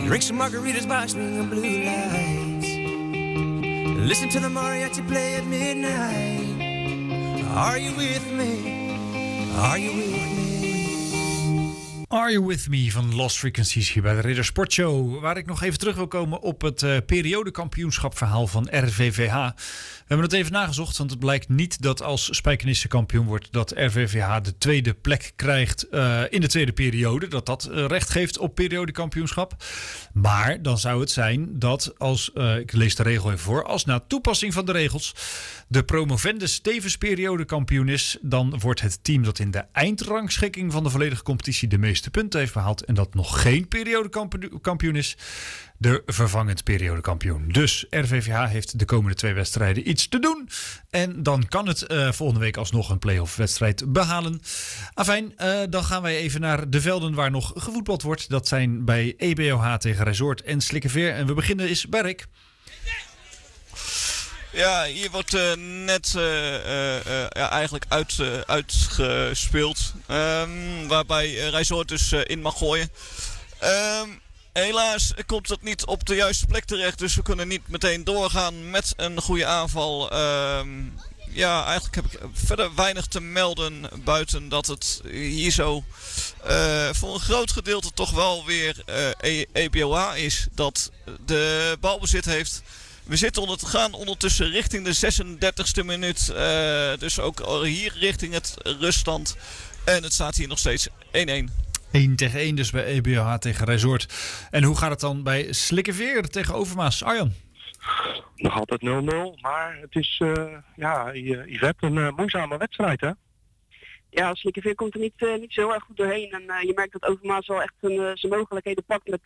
Drink some margaritas by swinging blue lights. Listen to the mariachi play at midnight. Are you with me? Are you with me? Are You With Me van Lost Frequencies hier bij de Ridder Sportshow. Waar ik nog even terug wil komen op het periodekampioenschapverhaal van RVVH. We hebben het even nagezocht, want het blijkt niet dat als Spijkenisse kampioen wordt dat RVVH de tweede plek krijgt in de tweede periode. Dat recht geeft op periodekampioenschap. Maar dan zou het zijn dat als, ik lees de regel even voor, als na toepassing van de regels de promovendus tevens periodekampioen is, dan wordt het team dat in de eindrangschikking van de volledige competitie de meeste punten heeft behaald en dat nog geen periodekampioen is, de vervangend periodekampioen. Dus RVVH heeft de komende 2 wedstrijden iets te doen. En dan kan het volgende week alsnog een play-off wedstrijd behalen. Afijn, dan gaan wij even naar de velden waar nog gevoetbald wordt. Dat zijn bij EBOH tegen Resort en Slikkeveer. En we beginnen is bij Rick. Ja, hier wordt net eigenlijk uitgespeeld. Waarbij Resort dus in mag gooien. Helaas komt het niet op de juiste plek terecht. Dus we kunnen niet meteen doorgaan met een goede aanval. Eigenlijk heb ik verder weinig te melden. Buiten dat het hier zo voor een groot gedeelte toch wel weer EBOH is. Dat de balbezit heeft. We zitten gaan ondertussen richting de 36e minuut. Dus ook hier richting het ruststand. En het staat hier nog steeds 1-1. 1 tegen 1 dus bij EBOH tegen Resort. En hoe gaat het dan bij Slikkeveer tegen Overmaas? Arjan? Nog altijd 0-0, maar het is Yvette een moeizame wedstrijd, hè? Ja, Slikkeveer komt er niet zo heel erg goed doorheen. En je merkt dat Overmaas wel echt zijn mogelijkheden pakt met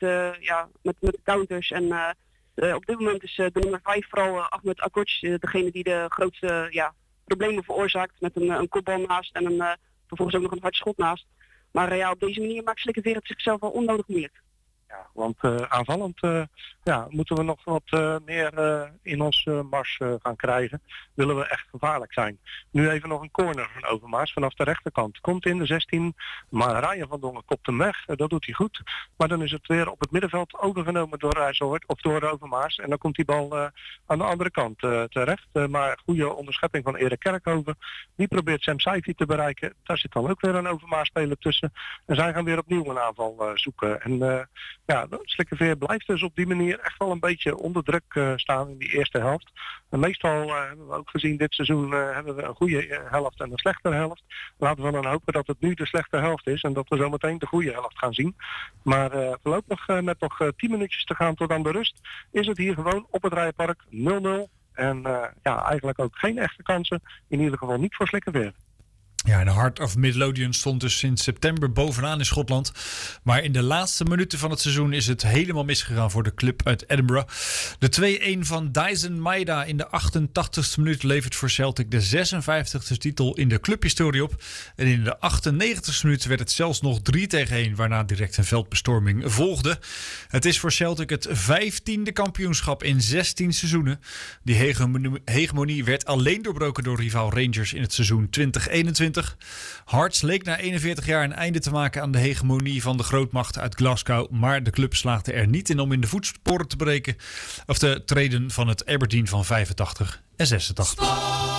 de counters. En op dit moment is de nummer 5 vooral Ahmed Akkoç degene die de grootste problemen veroorzaakt. Met een kopbal naast en vervolgens ook nog een hard schot naast. Maar op deze manier maakt Slikkeveer het zichzelf wel onnodig moeilijk. Ja, want aanvallend moeten we nog wat meer in ons mars gaan krijgen. Willen we echt gevaarlijk zijn. Nu even nog een corner van Overmaas vanaf de rechterkant. Komt in de 16, maar Ryan van Dongen kopt hem weg. Dat doet hij goed. Maar dan is het weer op het middenveld overgenomen door Resort of door Overmaas. En dan komt die bal aan de andere kant terecht. Maar goede onderschepping van Erik Kerkhoven. Die probeert Sam Saifi te bereiken. Daar zit dan ook weer een Overmaas-speler tussen. En zij gaan weer opnieuw een aanval zoeken. En Slikkeveer blijft dus op die manier echt wel een beetje onder druk staan in die eerste helft. En meestal hebben we ook gezien dit seizoen hebben we een goede helft en een slechtere helft. Laten we dan hopen dat het nu de slechte helft is en dat we zometeen de goede helft gaan zien. Maar voorlopig met nog 10 minuutjes te gaan tot aan de rust is het hier gewoon op het Rijenpark 0-0. En eigenlijk ook geen echte kansen. In ieder geval niet voor Slikkeveer. Ja, de Heart of Midlothian stond dus sinds september bovenaan in Schotland. Maar in de laatste minuten van het seizoen is het helemaal misgegaan voor de club uit Edinburgh. De 2-1 van Dyson Maeda in de 88ste minuut levert voor Celtic de 56e titel in de clubhistorie op. En in de 98ste minuut werd het zelfs nog 3-1, waarna direct een veldbestorming volgde. Het is voor Celtic het 15e kampioenschap in 16 seizoenen. Die hegemonie werd alleen doorbroken door rivaal Rangers in het seizoen 2021. Hearts leek na 41 jaar een einde te maken aan de hegemonie van de grootmacht uit Glasgow, maar de club slaagde er niet in om in de voetsporen te breken of te treden van het Aberdeen van 85 en 86.